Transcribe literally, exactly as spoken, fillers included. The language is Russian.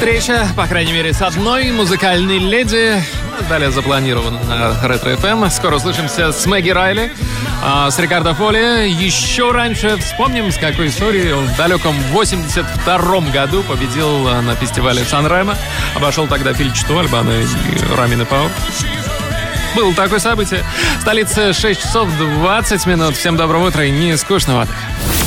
встреча, по крайней мере, с одной музыкальной леди. Далее запланирован на Ретро эф эм. Скоро услышимся с Мэгги Райли, а, с Рикардо Фоли. Еще раньше вспомним, с какой историей он в далеком восемьдесят втором году победил на фестивале Сан-Ремо. Обошел тогда Фильчету, Альбана и Рамина Пау. Было такое событие. Столица шесть часов двадцать минут. Всем доброго утра и не скучного отдыха.